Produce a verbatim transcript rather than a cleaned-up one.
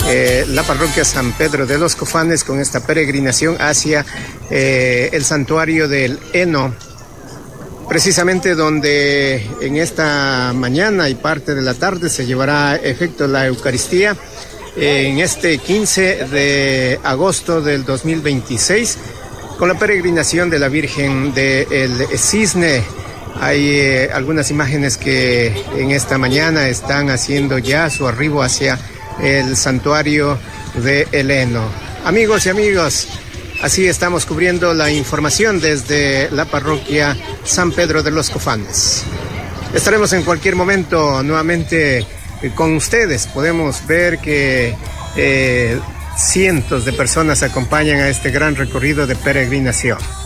eh, la parroquia San Pedro de los Cofanes con esta peregrinación hacia eh, el santuario del Heno, precisamente donde en esta mañana y parte de la tarde se llevará a efecto la Eucaristía en este quince de agosto del dos mil veintiséis con la peregrinación de la Virgen del Cisne. Hay eh, algunas imágenes que en esta mañana están haciendo ya su arribo hacia el santuario de El Heno. Amigos y amigos, así estamos cubriendo la información desde la parroquia San Pedro de los Cofanes. Estaremos en cualquier momento nuevamente con ustedes. Podemos ver que eh, cientos de personas acompañan a este gran recorrido de peregrinación.